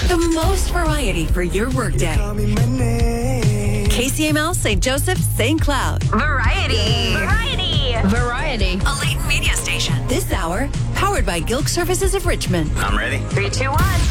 The most variety for your workday. KCML, St. Joseph, St. Cloud. Variety. Variety. A Leighton media station. This hour, powered by Gilk Services of Richmond. I'm ready. 3, 2, 1.